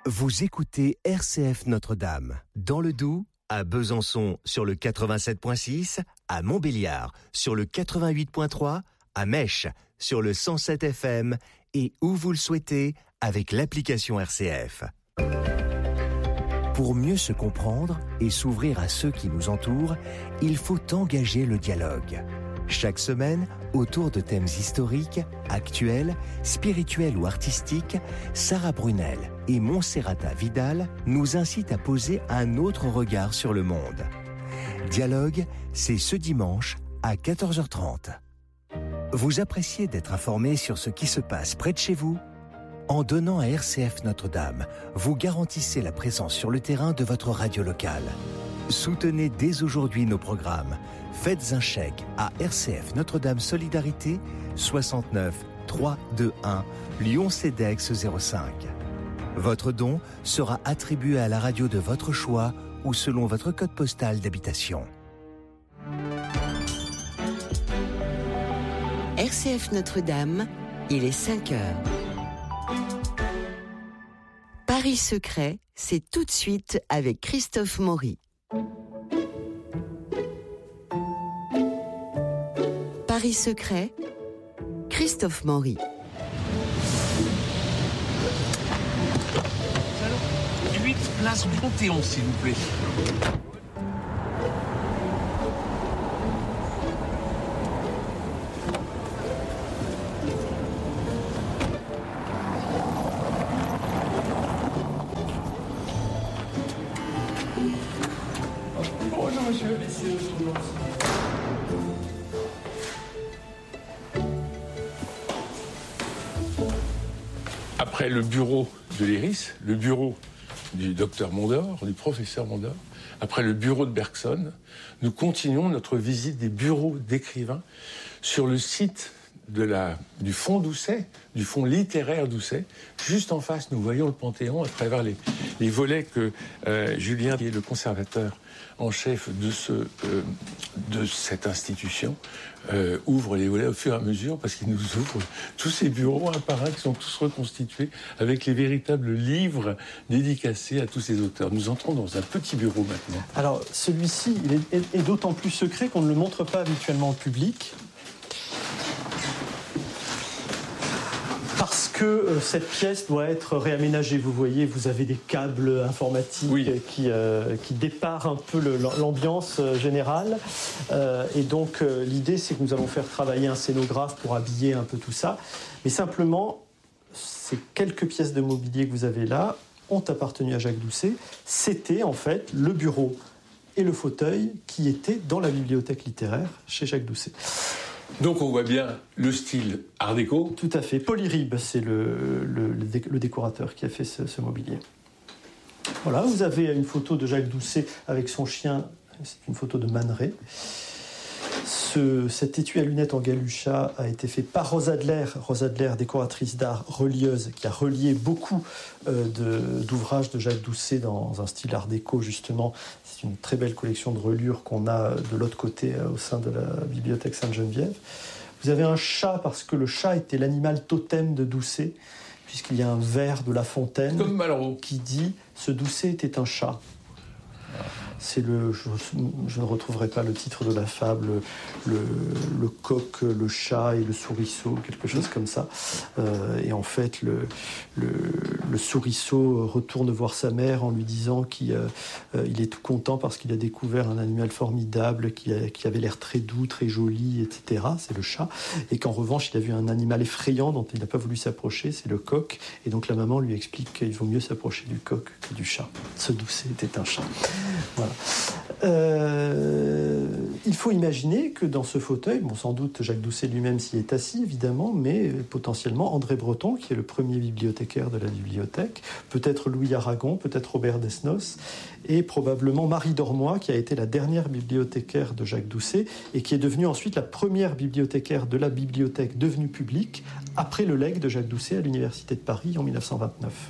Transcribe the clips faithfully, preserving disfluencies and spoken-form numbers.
Vous écoutez R C F Notre-Dame, dans le Doubs, à Besançon sur le quatre-vingt-sept virgule six, à Montbéliard sur le quatre-vingt-huit virgule trois, à Mèche sur le cent sept F M et où vous le souhaitez avec l'application R C F. Pour mieux se comprendre et s'ouvrir à ceux qui nous entourent, il faut engager le dialogue. Chaque semaine, autour de thèmes historiques, actuels, spirituels ou artistiques, Sarah Brunel et Monserrata Vidal nous incitent à poser un autre regard sur le monde. Dialogue, c'est ce dimanche à quatorze heures trente. Vous appréciez d'être informé sur ce qui se passe près de chez vous ? En donnant à R C F Notre-Dame, vous garantissez la présence sur le terrain de votre radio locale. Soutenez dès aujourd'hui nos programmes. Faites un chèque à R C F Notre-Dame Solidarité soixante-neuf trois cent vingt-et-un Lyon Cedex zéro cinq. Votre don sera attribué à la radio de votre choix ou selon votre code postal d'habitation. R C F Notre-Dame, il est cinq heures. Paris secret, c'est tout de suite avec Christophe Maury. Paris secret, Christophe Maury. huit place Panthéon, s'il vous plaît. Bonjour monsieur, messieurs, Après le bureau de l'Iris, le bureau du docteur Mondor, du professeur Mondor, après le bureau de Bergson, nous continuons notre visite des bureaux d'écrivains sur le site de la, du fonds Doucet, du fonds littéraire Doucet. Juste en face, nous voyons le Panthéon à travers les, les volets que euh, Julien, qui est le conservateur en chef de, ce, euh, de cette institution, euh, ouvre les volets au fur et à mesure parce qu'il nous ouvre tous ces bureaux un par un qui sont tous reconstitués avec les véritables livres dédicacés à tous ces auteurs. Nous entrons dans un petit bureau maintenant. Alors, celui-ci, il est, est, est d'autant plus secret qu'on ne le montre pas habituellement au public. Parce que euh, cette pièce doit être réaménagée. Vous voyez, vous avez des câbles informatiques oui. qui, euh, qui déparent un peu le, l'ambiance euh, générale. Euh, et donc, euh, l'idée, c'est que nous allons faire travailler un scénographe pour habiller un peu tout ça. Mais simplement, ces quelques pièces de mobilier que vous avez là ont appartenu à Jacques Doucet. C'était en fait le bureau et le fauteuil qui étaient dans la bibliothèque littéraire chez Jacques Doucet. Donc on voit bien le style art déco. Tout à fait. Paul Iribe, c'est le, le, le, dé, le décorateur qui a fait ce, ce mobilier. Voilà, vous avez une photo de Jacques Doucet avec son chien. C'est une photo de Man Ray. Ce, cet étui à lunettes en galucha a été fait par Rose Adler, Rose Adler, décoratrice d'art relieuse, qui a relié beaucoup euh, de, d'ouvrages de Jacques Doucet dans un style art déco, justement. C'est une très belle collection de reliures qu'on a de l'autre côté euh, au sein de la bibliothèque Sainte-Geneviève. Vous avez un chat, parce que le chat était l'animal totem de Doucet, puisqu'il y a un vers de La Fontaine Comme Malraux qui dit « Ce Doucet était un chat ». C'est le, je, je ne retrouverai pas le titre de la fable, le, le coq, le chat et le souriceau, quelque chose comme ça. Euh, et en fait, le, le, le souriceau retourne voir sa mère en lui disant qu'il euh, il est tout content parce qu'il a découvert un animal formidable qui, a, qui avait l'air très doux, très joli, et cetera. C'est le chat. Et qu'en revanche, il a vu un animal effrayant dont il n'a pas voulu s'approcher, c'est le coq. Et donc la maman lui explique qu'il vaut mieux s'approcher du coq que du chat. Ce Doucet était un chat. Voilà. Euh, il faut imaginer que dans ce fauteuil, bon, sans doute Jacques Doucet lui-même s'y est assis, évidemment, mais potentiellement André Breton, qui est le premier bibliothécaire de la bibliothèque, peut-être Louis Aragon, peut-être Robert Desnos, et probablement Marie Dormoy, qui a été la dernière bibliothécaire de Jacques Doucet, et qui est devenue ensuite la première bibliothécaire de la bibliothèque devenue publique, après le legs de Jacques Doucet à l'Université de Paris en dix-neuf cent vingt-neuf.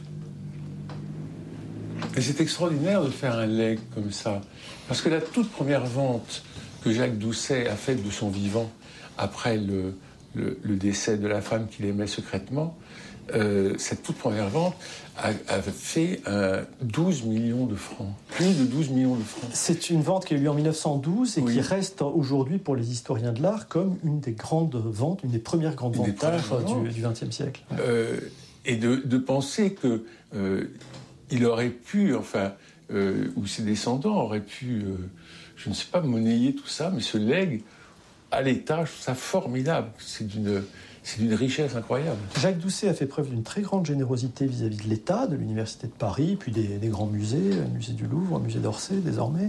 Et c'est extraordinaire de faire un legs comme ça, parce que la toute première vente que Jacques Doucet a faite de son vivant, après le, le, le décès de la femme qu'il aimait secrètement, euh, cette toute première vente a, a fait euh, douze millions de francs. Plus de douze millions de francs. C'est une vente qui a eu lieu en mille neuf cent douze et oui. qui reste aujourd'hui pour les historiens de l'art comme une des grandes ventes, une des premières grandes ventes d'art du vingtième siècle. Ouais. Euh, et de, de penser que euh, il aurait pu, enfin, euh, ou ses descendants auraient pu, euh, je ne sais pas, monnayer tout ça, mais ce legs à l'État, je trouve ça formidable. C'est d'une, c'est d'une richesse incroyable. Jacques Doucet a fait preuve d'une très grande générosité vis-à-vis de l'État, de l'Université de Paris, puis des, des grands musées, le musée du Louvre, le musée d'Orsay désormais.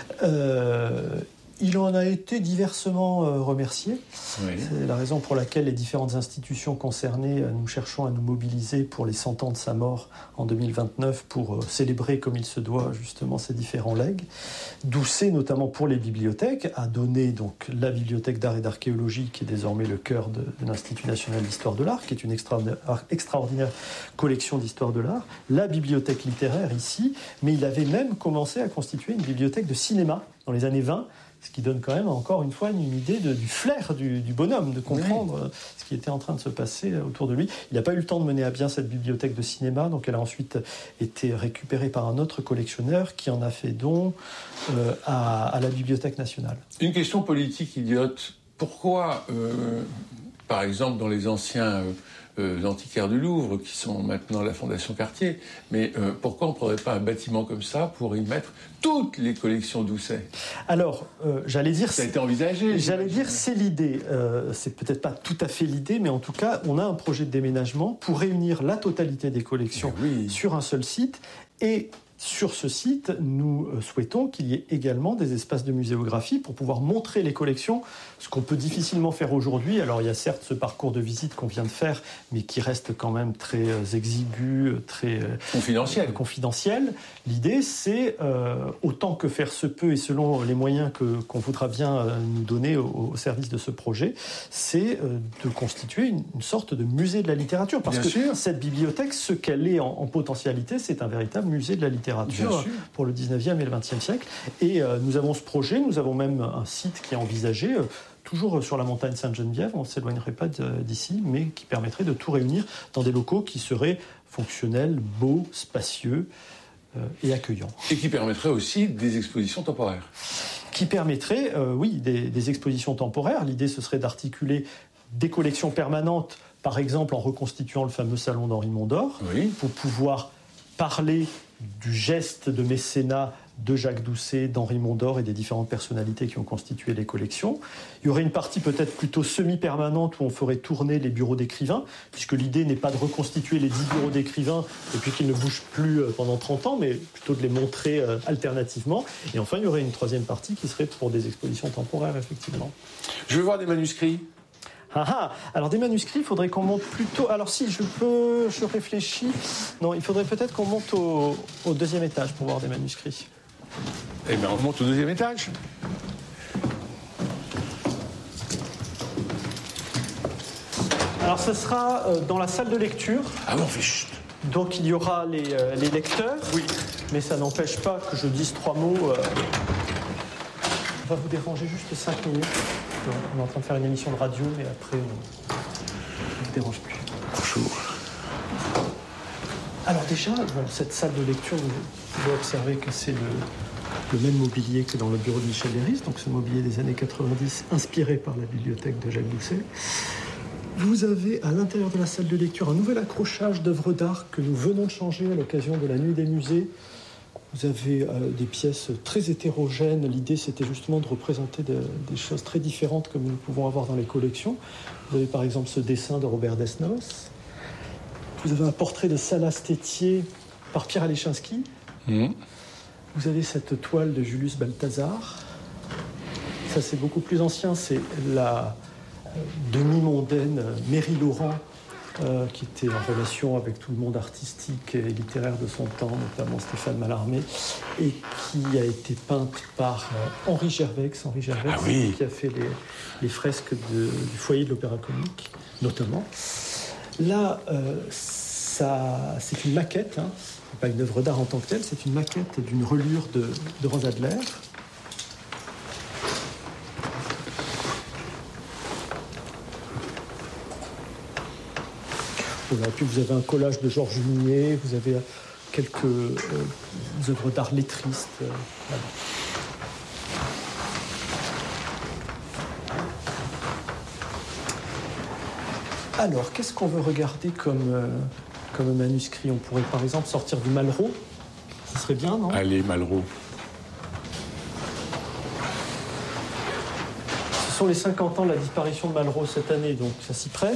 Euh, Il en a été diversement euh, remercié. Oui. C'est la raison pour laquelle les différentes institutions concernées, euh, nous cherchons à nous mobiliser pour les cent ans de sa mort en deux mille vingt-neuf pour euh, célébrer comme il se doit justement ces différents legs. Doucet, notamment pour les bibliothèques, a donné donc la Bibliothèque d'art et d'archéologie qui est désormais le cœur de, de l'Institut national d'histoire de l'art, qui est une extraordinaire, extraordinaire collection d'histoire de l'art, la bibliothèque littéraire ici, mais il avait même commencé à constituer une bibliothèque de cinéma dans les années vingt, ce qui donne quand même, encore une fois, une idée de, du flair du, du bonhomme, de comprendre oui. ce qui était en train de se passer autour de lui. Il n'a pas eu le temps de mener à bien cette bibliothèque de cinéma, donc elle a ensuite été récupérée par un autre collectionneur qui en a fait don euh, à, à la Bibliothèque nationale. Une question politique idiote. Pourquoi, euh, par exemple, dans les anciens... Euh, Euh, l'antiquaire du Louvre, qui sont maintenant la Fondation Cartier. Mais euh, pourquoi on ne prendrait pas un bâtiment comme ça pour y mettre toutes les collections Doucet ? Alors, euh, j'allais dire... Ça a été envisagé. J'allais dire, c'est l'idée. Euh, c'est peut-être pas tout à fait l'idée, mais en tout cas, on a un projet de déménagement pour réunir la totalité des collections oui. sur un seul site. Et sur ce site, nous souhaitons qu'il y ait également des espaces de muséographie pour pouvoir montrer les collections, ce qu'on peut difficilement faire aujourd'hui. Alors, il y a certes ce parcours de visite qu'on vient de faire, mais qui reste quand même très exigu, très confidentiel. Euh, confidentiel. L'idée, c'est, euh, autant que faire se peut et selon les moyens que, qu'on voudra bien euh, nous donner au, au service de ce projet, c'est euh, de constituer une, une sorte de musée de la littérature. Parce bien que sûr. Cette bibliothèque, ce qu'elle est en, en potentialité, c'est un véritable musée de la littérature pour le dix-neuvième et le vingtième siècle. Et euh, nous avons ce projet, nous avons même un site qui est envisagé, euh, toujours sur la montagne Sainte-Geneviève, on ne s'éloignerait pas d'ici, mais qui permettrait de tout réunir dans des locaux qui seraient fonctionnels, beaux, spacieux euh, et accueillants. Et qui permettrait aussi des expositions temporaires. Qui permettrait, euh, oui, des, des expositions temporaires. L'idée, ce serait d'articuler des collections permanentes, par exemple en reconstituant le fameux salon d'Henri Mondor, oui. pour pouvoir parler du geste de mécénat de Jacques Doucet, d'Henri Mondor et des différentes personnalités qui ont constitué les collections. Il y aurait une partie peut-être plutôt semi-permanente où on ferait tourner les bureaux d'écrivains, puisque l'idée n'est pas de reconstituer les dix bureaux d'écrivains et puis qu'ils ne bougent plus pendant trente ans, mais plutôt de les montrer euh, alternativement. Et enfin, il y aurait une troisième partie qui serait pour des expositions temporaires, effectivement. Je veux voir des manuscrits. Ah ah. Alors des manuscrits, il faudrait qu'on monte plutôt... Alors si, je peux... Je réfléchis. Non, il faudrait peut-être qu'on monte au, au deuxième étage pour voir des manuscrits. Eh bien, on monte au deuxième étage. Alors ce sera euh, dans la salle de lecture. Ah bon, on fait chut. Donc il y aura les, euh, les lecteurs. Oui. Mais ça n'empêche pas que je dise trois mots. Euh... On va vous déranger juste cinq minutes. On est en train de faire une émission de radio, mais après, on ne vous dérange plus. Bonjour. Alors déjà, bon, cette salle de lecture, vous pouvez observer que c'est le, le même mobilier que dans le bureau de Michel Leiris, donc ce mobilier des années quatre-vingt-dix, inspiré par la bibliothèque de Jacques Doucet. Vous avez à l'intérieur de la salle de lecture un nouvel accrochage d'œuvres d'art que nous venons de changer à l'occasion de la nuit des musées. Vous avez euh, des pièces très hétérogènes. L'idée, c'était justement de représenter de, des choses très différentes comme nous pouvons avoir dans les collections. Vous avez par exemple ce dessin de Robert Desnos. Vous avez un portrait de Salas Tétier par Pierre Alechinsky. Mmh. Vous avez cette toile de Julius Balthazar. Ça, c'est beaucoup plus ancien. C'est la euh, demi-mondaine euh, Mary Laurent, Euh, qui était en relation avec tout le monde artistique et littéraire de son temps, notamment Stéphane Mallarmé, et qui a été peinte par euh, Henri Gervex, Henri Gervex ah oui. qui a fait les, les fresques de, du foyer de l'Opéra Comique, notamment. Là, euh, ça, c'est une maquette, hein, c'est pas une œuvre d'art en tant que telle, c'est une maquette d'une relure de, de Hans Adler. Voilà, puis vous avez un collage de Georges Minier, vous avez quelques euh, œuvres d'art lettristes. Euh, voilà. Alors, qu'est-ce qu'on veut regarder comme, euh, comme manuscrit? On pourrait par exemple sortir du Malraux. Ce serait bien, non? Allez, Malraux. Ce sont les cinquante ans de la disparition de Malraux cette année, donc ça s'y prête.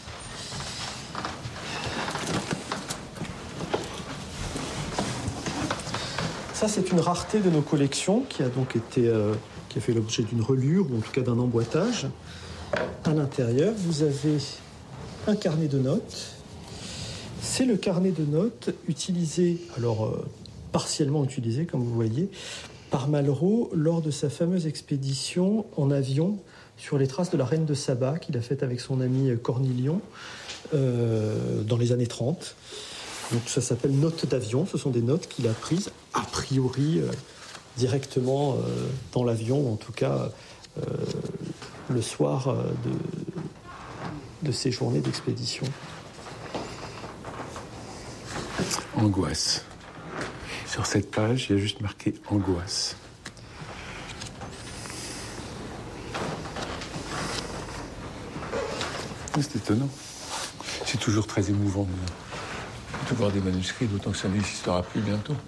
Ça, c'est une rareté de nos collections qui a donc été, euh, qui a fait l'objet d'une relure, ou en tout cas d'un emboîtage. À l'intérieur, vous avez un carnet de notes. C'est le carnet de notes utilisé, alors euh, partiellement utilisé, comme vous voyez, par Malraux lors de sa fameuse expédition en avion sur les traces de la reine de Saba qu'il a faite avec son ami Cornilion euh, dans les années trente. Donc ça s'appelle notes d'avion. Ce sont des notes qu'il a prises a priori euh, directement euh, dans l'avion, ou en tout cas euh, le soir euh, de, de ces journées d'expédition. Angoisse. Sur cette page, il y a juste marqué angoisse. C'est étonnant. C'est toujours très émouvant de, de voir des manuscrits, d'autant que ça n'existera plus bientôt.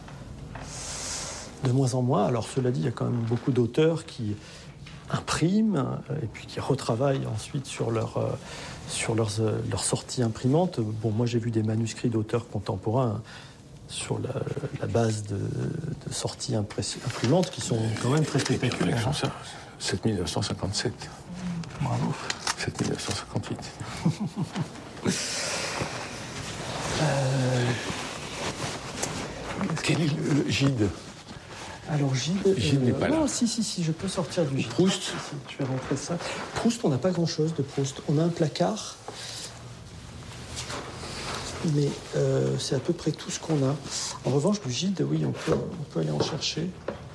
De moins en moins. Alors cela dit, il y a quand même beaucoup d'auteurs qui impriment et puis qui retravaillent ensuite sur leur, euh, sur leurs, euh, leurs sorties imprimantes. Bon, moi j'ai vu des manuscrits d'auteurs contemporains sur la, la base de, de sorties imprimantes qui sont quand même très spectaculaires. Ça, sept mille neuf cent cinquante-sept. Bravo. sept mille neuf cent cinquante-huit. euh... Quel est le, le Gide? Alors Gide, Gide euh, n'est pas là. Non, si, si, si, je peux sortir du Gide. Proust. Si, si, je vais rentrer ça. Proust, on n'a pas grand-chose de Proust. On a un placard, mais euh, c'est à peu près tout ce qu'on a. En revanche, du Gide, oui, on peut, on peut aller en chercher.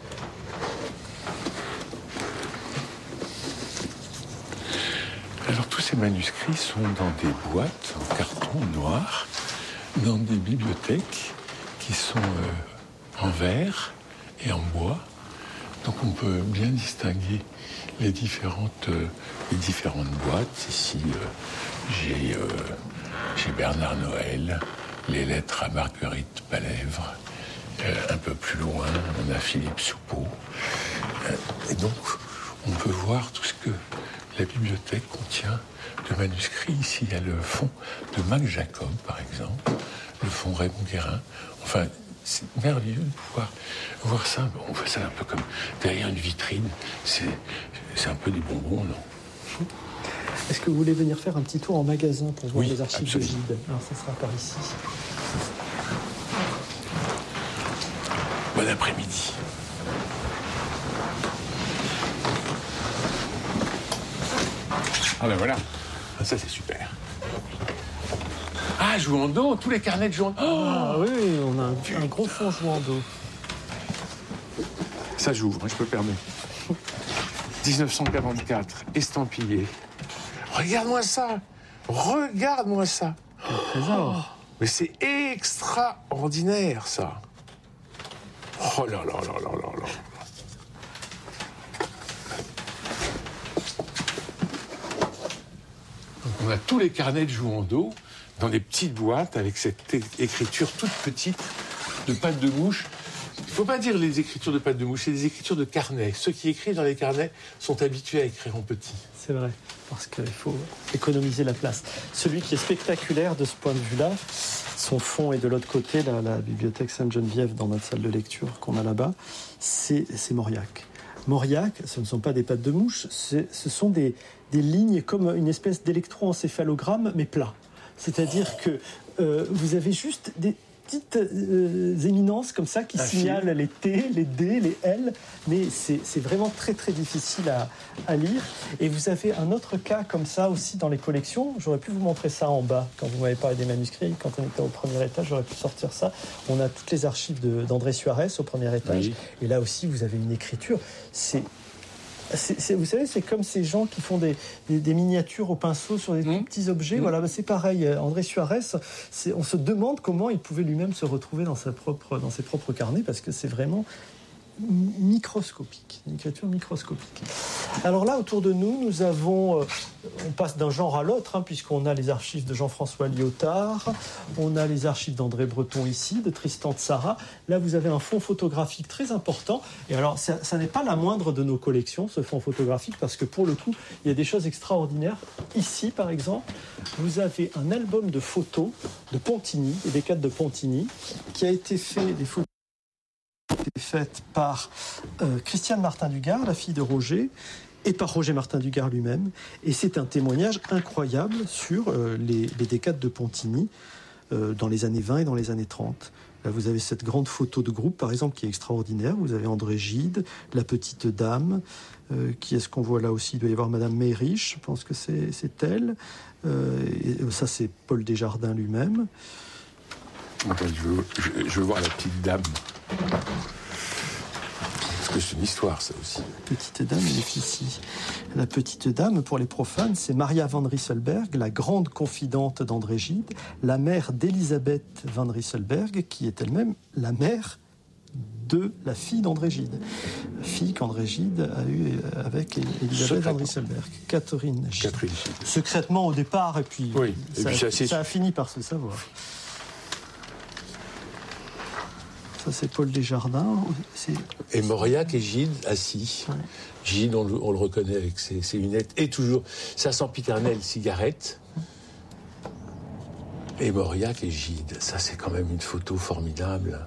Alors tous ces manuscrits sont dans des boîtes en carton noir, dans des bibliothèques qui sont euh, en verre et en bois. Donc on peut bien distinguer les différentes, euh, les différentes boîtes. Ici, euh, j'ai, euh, j'ai Bernard Noël, les lettres à Marguerite Balèvre. Euh, un peu plus loin, on a Philippe Soupeau. Euh, et donc, on peut voir tout ce que la bibliothèque contient de manuscrits. Ici, il y a le fonds de Mac Jacob, par exemple, le fonds Raymond Guérin. Enfin, c'est merveilleux de pouvoir voir ça. On fait ça un peu comme derrière une vitrine. C'est, c'est un peu des bonbons, non? Est-ce que vous voulez venir faire un petit tour en magasin pour voir oui, les archives absolument. de Gide? Alors, ça sera par ici. Bon après-midi. Ah ben voilà, ah, ça c'est super. Ah, Jouandeau, tous les carnets de Jouandeau. Oh ah oui, on a un, un gros fond Jouandeau. Ça j'ouvre, je peux permettre. dix-neuf cent quarante-quatre, estampillé. Regarde-moi ça, regarde-moi ça. Quel trésor. Oh, mais c'est extraordinaire ça. Oh là là là là là là. On a tous les carnets de Jouandeau dans des petites boîtes avec cette é- écriture toute petite de pattes de mouche. Il ne faut pas dire les écritures de pattes de mouche, c'est des écritures de carnets. Ceux qui écrivent dans les carnets sont habitués à écrire en petit. C'est vrai, parce qu'il faut économiser la place. Celui qui est spectaculaire de ce point de vue-là, son fond est de l'autre côté, là, la bibliothèque Sainte-Geneviève dans notre salle de lecture qu'on a là-bas, c'est, c'est Mauriac. Mauriac, ce ne sont pas des pattes de mouche, c'est, ce sont des, des lignes comme une espèce d'électroencéphalogramme, mais plat. C'est-à-dire que euh, vous avez juste des petites euh, éminences comme ça qui Un signalent fil. les T, les D, les L, mais c'est, c'est vraiment très très difficile à, à lire. Et vous avez un autre cas comme ça aussi dans les collections. J'aurais pu vous montrer ça en bas quand vous m'avez parlé des manuscrits. Quand on était au premier étage, j'aurais pu sortir ça. On a toutes les archives de, d'André Suarez au premier étage. Oui. Et là aussi, vous avez une écriture. C'est C'est, c'est, vous savez, c'est comme ces gens qui font des, des, des miniatures au pinceau sur des mmh. tout petits objets. Mmh. Voilà, bah c'est pareil. André Suarez, c'est, on se demande comment il pouvait lui-même se retrouver dans, sa propre, dans ses propres carnets, parce que c'est vraiment microscopique, une écriture microscopique. Alors là, autour de nous, nous avons, euh, on passe d'un genre à l'autre, hein, puisqu'on a les archives de Jean-François Lyotard, on a les archives d'André Breton ici, de Tristan Tzara. Là, vous avez un fonds photographique très important. Et alors, ça, ça n'est pas la moindre de nos collections, ce fonds photographique, parce que pour le coup, il y a des choses extraordinaires. Ici, par exemple, vous avez un album de photos de Pontigny, et des cadres de Pontigny, qui a été fait, des photos faite par euh, Christiane Martin-Dugard, la fille de Roger, et par Roger Martin-Dugard lui-même. Et c'est un témoignage incroyable sur euh, les, les décades de Pontigny euh, dans les années vingt et dans les années trente. Là, vous avez cette grande photo de groupe, par exemple, qui est extraordinaire. Vous avez André Gide, la petite dame. Euh, qui est-ce qu'on voit là aussi? Il doit y avoir Madame Meyrich, je pense que c'est, c'est elle. Euh, et ça, c'est Paul Desjardins lui-même. Attends, je, veux, je, je veux voir la petite dame. Parce que c'est une histoire, ça aussi. La petite dame, elle est ici. La petite dame, pour les profanes, c'est Maria van Rysselbergh, la grande confidente d'André Gide, la mère d'Elisabeth van Rysselbergh, qui est elle-même la mère de la fille d'André Gide. La fille qu'André Gide a eue avec Elisabeth van Rysselbergh. Catherine Gide. Catherine Gide. Secrètement au départ, et puis, oui. et ça, puis ça, ça, ça a fini par se savoir. Ça, c'est Paul Desjardins. C'est... Et Mauriac et Gide assis. Ouais. Gide, on le, on le reconnaît avec ses, ses lunettes. Et toujours sa sempiternelle cigarette. Et Mauriac et Gide. Ça, c'est quand même une photo formidable.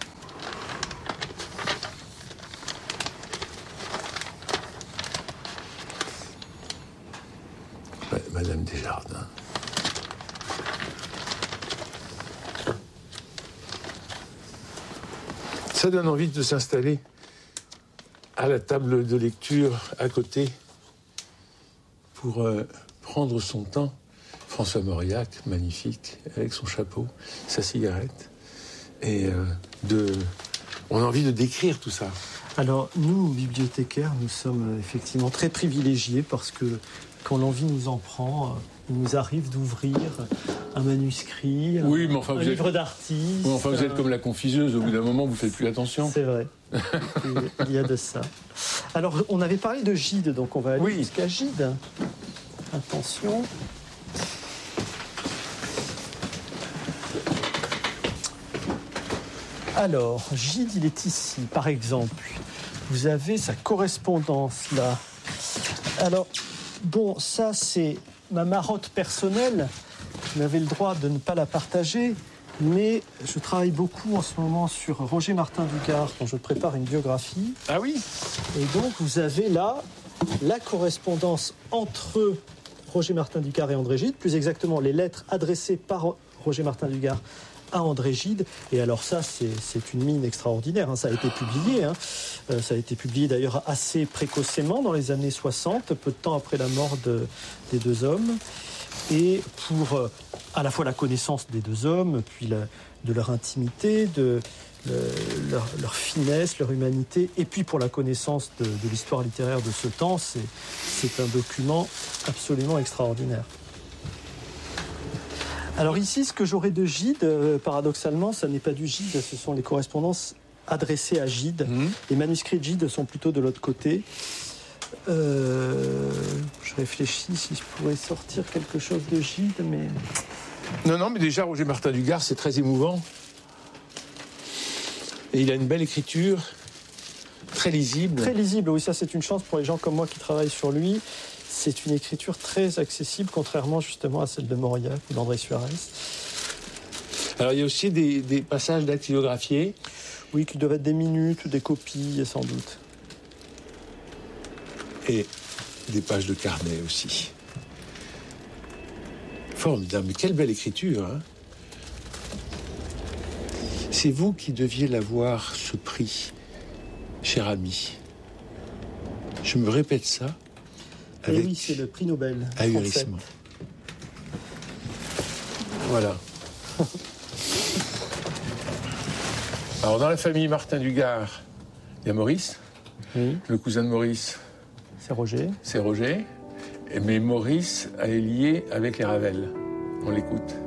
Madame Desjardins. Ça donne envie de s'installer à la table de lecture à côté pour euh, prendre son temps. François Mauriac, magnifique, avec son chapeau, sa cigarette. Et euh, de... on a envie de décrire tout ça. Alors, nous, bibliothécaires, nous sommes effectivement très privilégiés parce que quand l'envie nous en prend, il nous arrive d'ouvrir un manuscrit, oui, mais enfin, un vous livre êtes... d'artiste. Oui, enfin, vous êtes comme la confiseuse, au bout d'un moment, vous ne faites plus attention. C'est vrai, il y a de ça. Alors, on avait parlé de Gide, donc on va aller oui. jusqu'à Gide. Attention. Alors, Gide, il est ici, par exemple. Vous avez sa correspondance, là. Alors, bon, ça, c'est ma marotte personnelle. Je n'avais le droit de ne pas la partager, mais je travaille beaucoup en ce moment sur Roger Martin-Dugard, dont je prépare une biographie. Ah oui? Et donc, vous avez là la correspondance entre Roger Martin-Dugard et André Gide, plus exactement les lettres adressées par Roger Martin-Dugard à André Gide. Et alors ça, c'est, c'est une mine extraordinaire. Hein. Ça a été publié. Hein. Euh, ça a été publié d'ailleurs assez précocement, dans les années soixante, peu de temps après la mort de, des deux hommes. Et pour euh, à la fois la connaissance des deux hommes, puis la, de leur intimité, de le, leur, leur finesse, leur humanité, et puis pour la connaissance de, de l'histoire littéraire de ce temps, c'est, c'est un document absolument extraordinaire. Alors ici, ce que j'aurais de Gide, euh, paradoxalement, ça n'est pas du Gide, ce sont les correspondances adressées à Gide. Mmh. Les manuscrits de Gide sont plutôt de l'autre côté. Euh, je réfléchis si je pourrais sortir quelque chose de Gide, mais... Non, non, mais déjà, Roger Martin-Dugard, c'est très émouvant. Et il a une belle écriture, très lisible. Très lisible, oui, ça c'est une chance pour les gens comme moi qui travaillent sur lui. C'est une écriture très accessible, contrairement justement à celle de Mauriac ou d'André Suarez. Alors il y a aussi des, des passages dactylographiés. Oui, qui doivent être des minutes ou des copies, sans doute. Et des pages de carnet aussi. Formidable, mais quelle belle écriture, hein. C'est vous qui deviez l'avoir, ce prix, cher ami. Je me répète ça. Avec et oui, c'est le prix Nobel. Ahurissement. Voilà. Alors, dans la famille Martin-Dugard, il y a Maurice, oui. Le cousin de Maurice. C'est Roger. C'est Roger. Mais Maurice est lié avec les Ravel. On l'écoute.